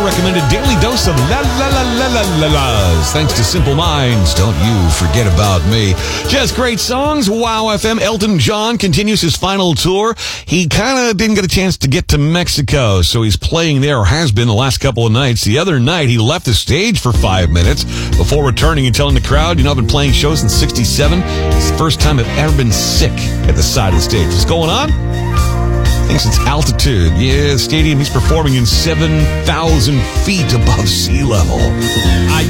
your recommended daily dose of la-la-la-la-la-la-las. Thanks to Simple Minds. Don't you forget about me. Just great songs. Wow FM. Elton John continues his final tour. He kind of didn't get a chance to get to Mexico, so he's playing there, or has been the last couple of nights. The other night, he left the stage for 5 minutes before returning and telling the crowd, I've been playing shows since '67. It's the first time I've ever been sick at the side of the stage. What's going on? Thinks it's altitude. Yeah, the stadium he's performing in 7,000 feet above sea level.